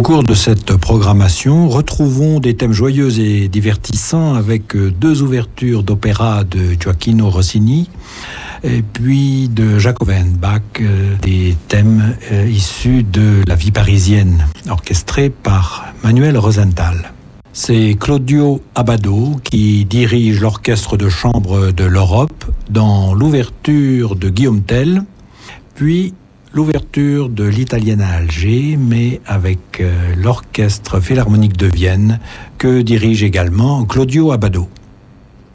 cours de cette programmation, retrouvons des thèmes joyeux et divertissants avec deux ouvertures d'opéra de Gioacchino Rossini et puis de Jacques Bach, des thèmes issus de la vie parisienne, orchestrés par Manuel Rosenthal. C'est Claudio Abbado qui dirige l'orchestre de chambre de l'Europe dans l'ouverture de Guillaume Tell, puis l'ouverture de l'Italienne à Alger, mais avec l'orchestre philharmonique de Vienne que dirige également Claudio Abbado.